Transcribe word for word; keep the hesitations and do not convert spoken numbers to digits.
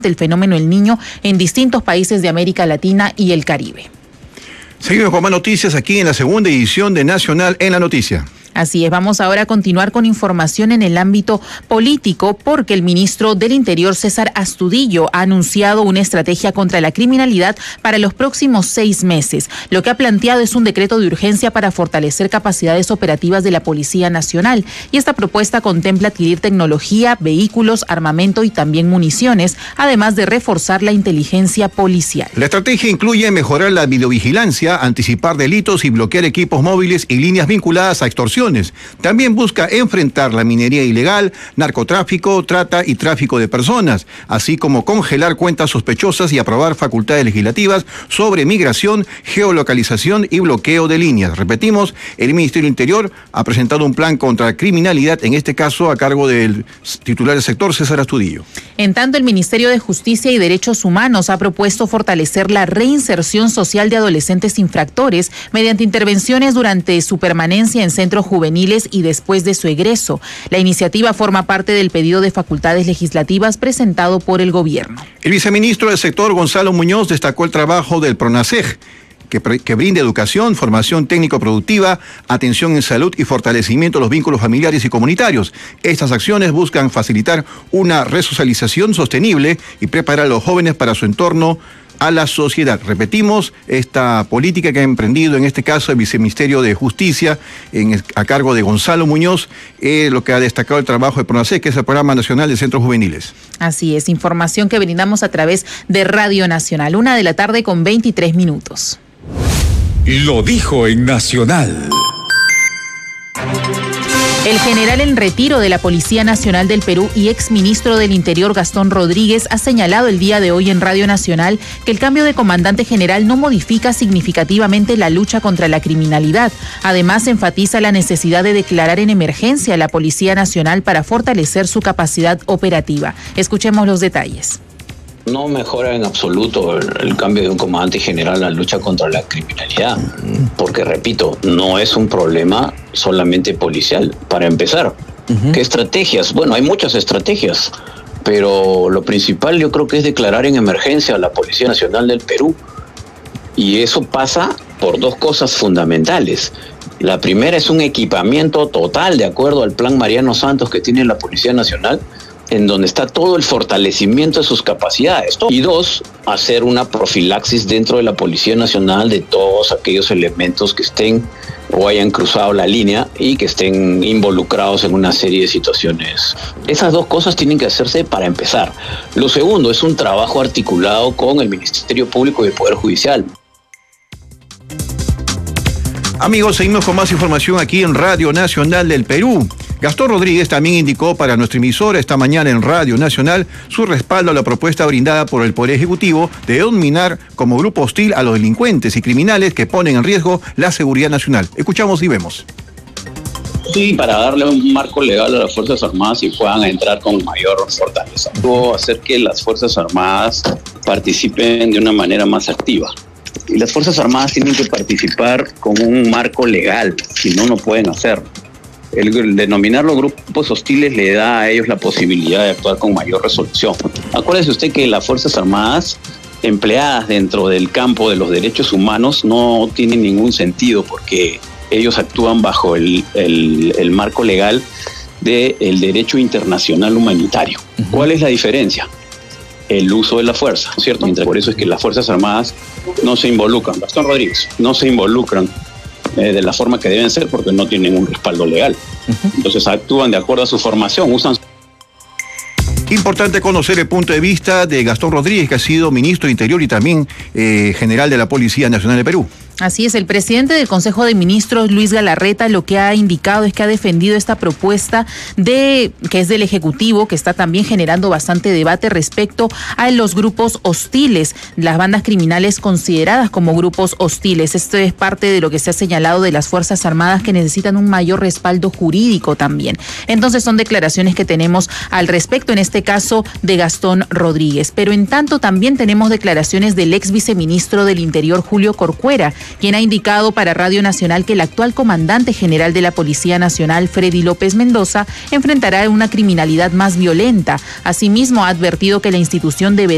del fenómeno El Niño en distintos países de América Latina y el Caribe. Seguimos con más noticias aquí en la segunda edición de Nacional en la Noticia. Así es, vamos ahora a continuar con información en el ámbito político porque el ministro del Interior, César Astudillo, ha anunciado una estrategia contra la criminalidad para los próximos seis meses. Lo que ha planteado es un decreto de urgencia para fortalecer capacidades operativas de la Policía Nacional y esta propuesta contempla adquirir tecnología, vehículos, armamento y también municiones, además de reforzar la inteligencia policial. La estrategia incluye mejorar la videovigilancia, anticipar delitos y bloquear equipos móviles y líneas vinculadas a extorsión. También busca enfrentar la minería ilegal, narcotráfico, trata y tráfico de personas, así como congelar cuentas sospechosas y aprobar facultades legislativas sobre migración, geolocalización y bloqueo de líneas. Repetimos, el Ministerio del Interior ha presentado un plan contra la criminalidad, en este caso a cargo del titular del sector, César Astudillo. En tanto, el Ministerio de Justicia y Derechos Humanos ha propuesto fortalecer la reinserción social de adolescentes infractores mediante intervenciones durante su permanencia en centros juveniles y después de su egreso. La iniciativa forma parte del pedido de facultades legislativas presentado por el gobierno. El viceministro del sector, Gonzalo Muñoz, destacó el trabajo del PRONASEG, que, que brinda educación, formación técnico-productiva, atención en salud y fortalecimiento de los vínculos familiares y comunitarios. Estas acciones buscan facilitar una resocialización sostenible y preparar a los jóvenes para su entorno a la sociedad. Repetimos, esta política que ha emprendido en este caso el Viceministerio de Justicia en, a cargo de Gonzalo Muñoz, eh, lo que ha destacado el trabajo de PRONASEG, que es el Programa Nacional de Centros Juveniles. Así es, información que brindamos a través de Radio Nacional, una de la tarde con veintitrés minutos. Lo dijo en Nacional. El general en retiro de la Policía Nacional del Perú y exministro del Interior, Gastón Rodríguez, ha señalado el día de hoy en Radio Nacional que el cambio de comandante general no modifica significativamente la lucha contra la criminalidad. Además, enfatiza la necesidad de declarar en emergencia a la Policía Nacional para fortalecer su capacidad operativa. Escuchemos los detalles. No mejora en absoluto el, el cambio de un comandante general en la lucha contra la criminalidad, porque, repito, no es un problema solamente policial. Para empezar, uh-huh. ¿Qué estrategias? Bueno, hay muchas estrategias, pero lo principal yo creo que es declarar en emergencia a la Policía Nacional del Perú, y eso pasa por dos cosas fundamentales. La primera es un equipamiento total de acuerdo al plan Mariano Santos que tiene la Policía Nacional, en donde está todo el fortalecimiento de sus capacidades. Y dos, hacer una profilaxis dentro de la Policía Nacional de todos aquellos elementos que estén o hayan cruzado la línea y que estén involucrados en una serie de situaciones. Esas dos cosas tienen que hacerse para empezar. Lo segundo es un trabajo articulado con el Ministerio Público y el Poder Judicial. Amigos, seguimos con más información aquí en Radio Nacional del Perú. Gastón Rodríguez también indicó para nuestra emisora esta mañana en Radio Nacional su respaldo a la propuesta brindada por el Poder Ejecutivo de denominar como grupo hostil a los delincuentes y criminales que ponen en riesgo la seguridad nacional. Escuchamos y vemos. Sí, para darle un marco legal a las Fuerzas Armadas y puedan entrar con mayor fortaleza. Puedo hacer que las Fuerzas Armadas participen de una manera más activa. Y las Fuerzas Armadas tienen que participar con un marco legal, si no, no pueden hacerlo. El, el denominar los grupos hostiles le da a ellos la posibilidad de actuar con mayor resolución. Acuérdese usted que las Fuerzas Armadas empleadas dentro del campo de los derechos humanos no tienen ningún sentido porque ellos actúan bajo el, el, el marco legal del derecho internacional humanitario. Uh-huh. ¿Cuál es la diferencia? El uso de la fuerza, ¿cierto? Por eso es que las Fuerzas Armadas no se involucran, Gastón Rodríguez, no se involucran eh, de la forma que deben ser porque no tienen un respaldo legal. Uh-huh. Entonces actúan de acuerdo a su formación, usan... Importante conocer el punto de vista de Gastón Rodríguez, que ha sido ministro de Interior y también eh, general de la Policía Nacional de Perú. Así es, el presidente del Consejo de Ministros, Luis Galarreta, lo que ha indicado es que ha defendido esta propuesta de que es del Ejecutivo, que está también generando bastante debate respecto a los grupos hostiles, las bandas criminales consideradas como grupos hostiles. Esto es parte de lo que se ha señalado de las Fuerzas Armadas, que necesitan un mayor respaldo jurídico también. Entonces son declaraciones que tenemos al respecto, en este caso de Gastón Rodríguez. Pero en tanto también tenemos declaraciones del ex viceministro del Interior, Julio Corcuera, quien ha indicado para Radio Nacional que el actual comandante general de la Policía Nacional, Freddy López Mendoza, enfrentará una criminalidad más violenta. Asimismo, ha advertido que la institución deberá